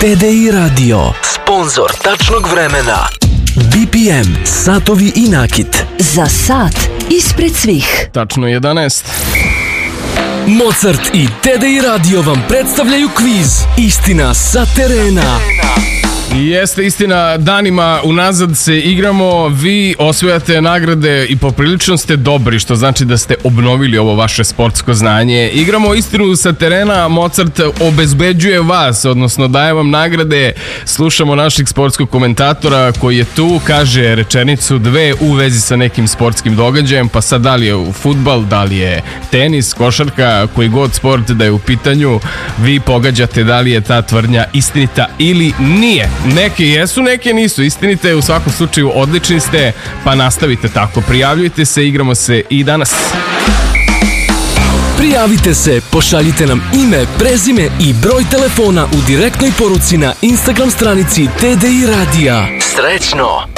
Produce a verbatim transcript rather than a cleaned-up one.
T D I Radio, sponzor tačnog vremena. B P M, satovi i nakit. Za sat ispred svih. Tačno jedanaest. Mozart i T D I Radio vam predstavljaju kviz Istina sa terena. Jeste istina, danima unazad se igramo, vi osvojate nagrade i poprilično ste dobri, što znači da ste obnovili ovo vaše sportsko znanje. Igramo istinu sa terena, Mozart obezbeđuje vas, odnosno daje vam nagrade. Slušamo našeg sportskog komentatora koji je tu, kaže rečenicu dve u vezi sa nekim sportskim događajem, pa sad da li je fudbal, da li je tenis, košarka, koji god sport da je u pitanju, vi pogađate da li je ta tvrdnja istinita ili nije. Neke jesu, neke nisu. Istinite, u svakom slučaju odlični ste, pa nastavite tako. Prijavljujte se, igramo se i danas. Prijavite se, pošaljite nam ime, prezime i broj telefona u direktnoj poruci na Instagram stranici T D I Radija. Srećno!